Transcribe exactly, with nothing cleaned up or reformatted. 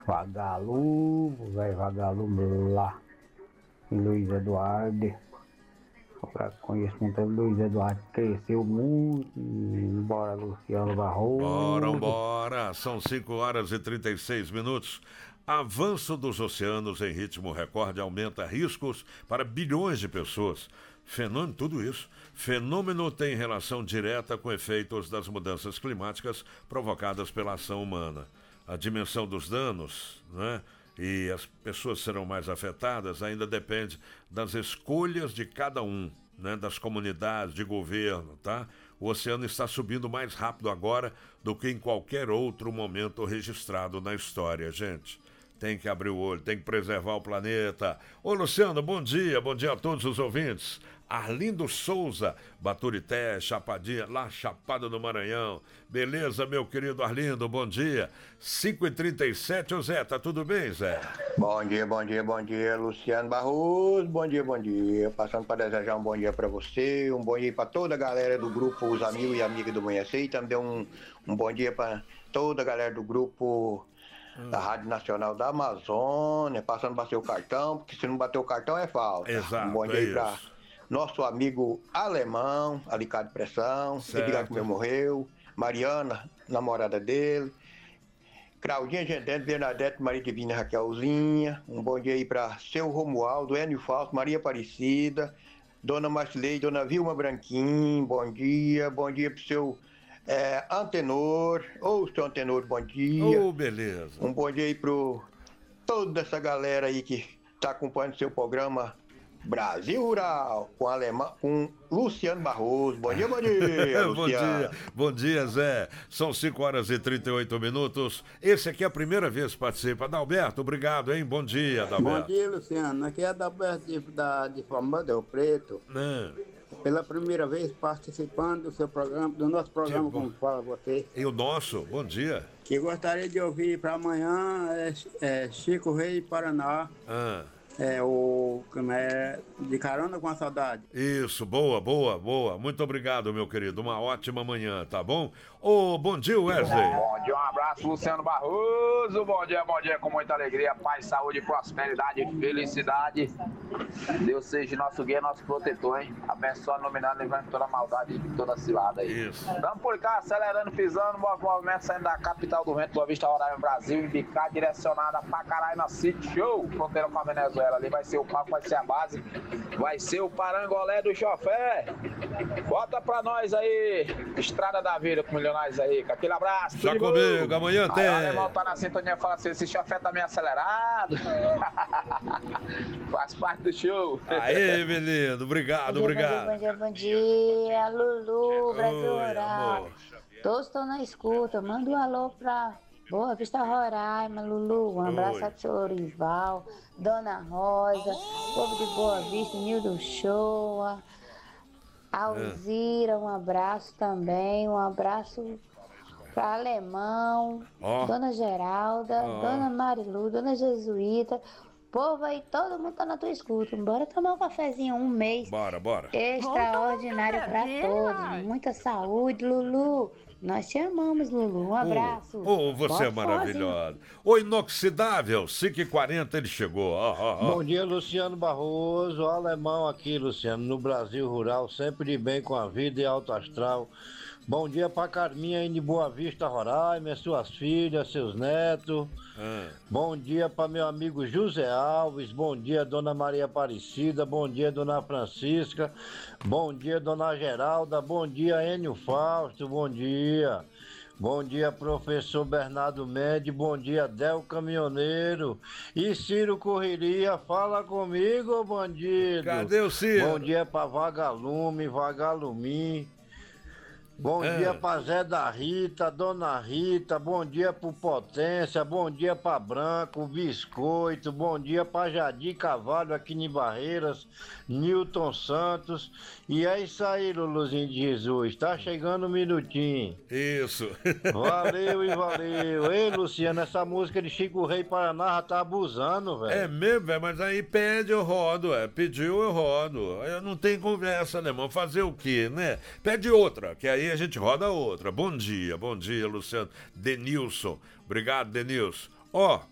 Vagalume, velho Vagalume lá em Luiz Eduardo. Eu conheço muito Luiz Eduardo, cresceu muito. E bora, Luciano Bora, Barroso. bora. São cinco horas e trinta e seis minutos. Avanço dos oceanos em ritmo recorde aumenta riscos para bilhões de pessoas. Fenômeno, tudo isso. Fenômeno tem relação direta com efeitos das mudanças climáticas provocadas pela ação humana. A dimensão dos danos, né? E as pessoas serão mais afetadas ainda depende das escolhas de cada um, né? Das comunidades, de governo, tá? O oceano está subindo mais rápido agora do que em qualquer outro momento registrado na história, gente. Tem que abrir o olho, tem que preservar o planeta. Ô, Luciano, bom dia, bom dia a todos os ouvintes. Arlindo Souza, Baturité, Chapadinha, lá Chapada do Maranhão. Beleza, meu querido Arlindo, bom dia. cinco e trinta e sete, ô Zé, tá tudo bem, Zé? Bom dia, bom dia, bom dia, Luciano Barroso, bom dia, bom dia. Passando para desejar um bom dia para você, um bom dia para toda a galera do grupo Os Amigos e Amigas do Amanhecer e também um, um bom dia para toda a galera do grupo da Rádio Nacional da Amazônia, passando para seu cartão, porque se não bater o cartão é falta. Exato, um bom dia é aí para isso. nosso amigo Alemão, Alicate de Pressão, Edgar que meu morreu, Mariana, namorada dele, Claudinha Gendente, Bernadette, Maria Divina Raquelzinha, um bom dia aí para seu Romualdo, Enio Fausto, Maria Aparecida, Dona Marcilei, Dona Vilma Branquim, bom dia, bom dia pro seu é, Antenor, ou seu Antenor, bom dia. Oh, beleza. Um bom dia aí pro toda essa galera aí que tá acompanhando seu programa Brasil Rural, com alemão, com Luciano Barroso. Bom dia, bom dia, Bom dia, bom dia, Zé. São cinco horas e trinta e oito minutos. Esse aqui é a primeira vez que participa. Adalberto, obrigado, hein? Bom dia, Adalberto. Bom dia, Luciano. Aqui é Adalberto de, da, de Formador Preto. Não. Pela primeira vez participando do seu programa, do nosso programa, Que bom. como fala você. E o nosso, bom dia. Que gostaria de ouvir para amanhã é, é Chico Rei Paraná. Ah. É o como é, de Carona com a Saudade. Isso, boa, boa, boa. Muito obrigado, meu querido. Uma ótima manhã, tá bom? Ô, bom dia, Wesley. Bom dia, um abraço, Luciano Barroso. Bom dia, bom dia, com muita alegria, paz, saúde, prosperidade, felicidade. Deus seja nosso guia, nosso protetor, hein? Abençoa, iluminando, livrando toda a maldade de toda a cilada aí. Isso. Estamos por cá, acelerando, pisando, movimento saindo da capital do vento, Boa Vista, Roraima, Brasil, embicada, direcionada pra Caraína City, show! Fronteira com a Venezuela, ali vai ser o palco, vai ser a base, vai ser o parangolé do chofé. Bota pra nós aí, Estrada da Vida com milionários aí, com aquele abraço. Já comigo, amanhã tem. Aí o alemão tá na sintonia e fala assim, esse chofé tá meio acelerado. Faz parte do show. Aê, menino, obrigado, bom dia, obrigado. Bom dia, bom dia, bom dia, Lulu, Brasil Oi, Rural. amor. Todos estão na escuta, manda um alô pra Boa Vista, Roraima, Lulu. Um abraço Oi. ao seu Lorival, Dona Rosa, povo de Boa Vista, Nildo Shoa, Alzira, um abraço também, um abraço pra Alemão, Ó. Dona Geralda, Ó. Dona Marilu, Dona Jesuíta. Povo aí, todo mundo tá na tua escuta. Bora tomar um cafezinho, um mês Bora, bora. extraordinário pra todos. Muita saúde, Lulu. Nós te amamos, Lulu. Um abraço. Ô, ô, você é Bota maravilhosa. O inoxidável, cinco e quarenta ele chegou. Ó, ó, ó. Bom dia, Luciano Barroso, alemão aqui, Luciano, no Brasil Rural, sempre de bem com a vida e alto astral. Bom dia pra Carminha aí de Boa Vista, Roraima, suas filhas, seus netos. Ah. Bom dia para meu amigo José Alves, bom dia Dona Maria Aparecida, bom dia Dona Francisca, bom dia Dona Geralda, bom dia Enio Fausto, bom dia. Bom dia, professor Bernardo Mendes, bom dia, Del Caminhoneiro. E Ciro Correria, fala comigo, bandido. Cadê o Ciro? Bom dia pra Vagalume, Vagalumim. Bom É. dia pra Zé da Rita, Dona Rita, bom dia pro Potência, bom dia pra Branco, Biscoito, bom dia pra Jadir Cavalho aqui em Barreiras, Newton Santos. E é isso aí, Luluzinho de Jesus, tá chegando um minutinho. Isso. Valeu e valeu. Ei, Luciano, essa música de Chico Rei Paraná já tá abusando, velho. É mesmo, velho, mas aí pede, eu rodo, é. Pediu, eu rodo. Eu não tenho conversa, né, irmão? Fazer o quê, né? Pede outra, que aí a gente roda outra. Bom dia, bom dia, Luciano. Denilson. Obrigado, Denilson. Ó,